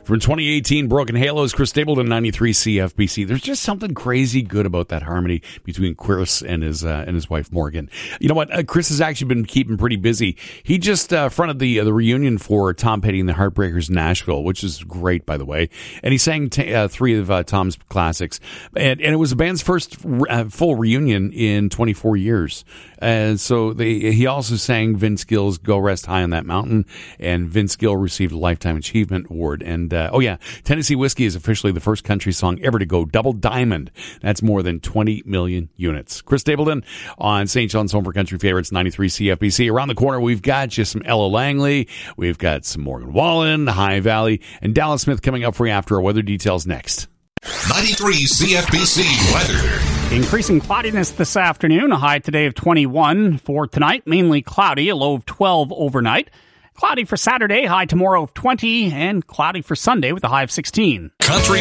From 2018, Broken Halos, Chris Stapleton, 93 CFBC. There's just something crazy good about that harmony between Chris and his wife, Morgan. You know what? Chris has actually been keeping pretty busy. He just fronted the reunion for Tom Petty and the Heartbreakers Nashville, which is great, by the way. And he sang three of Tom's classics. And it was the band's first full reunion in 24 years. And so he also sang Vince Gill's Go Rest High on That Mountain, and Vince Gill received a Lifetime Achievement Award. And Tennessee Whiskey is officially the first country song ever to go double diamond. That's more than 20 million units. Chris Stapleton on St. John's Home for Country Favorites, 93 CFBC. Around the corner, we've got just some Ella Langley. We've got some Morgan Wallen, High Valley, and Dallas Smith coming up for you after our weather details next. 93 CFBC weather. Increasing cloudiness this afternoon, a high today of 21. For tonight, mainly cloudy, a low of 12 overnight. Cloudy for Saturday, high tomorrow of 20, and cloudy for Sunday with a high of 16. Country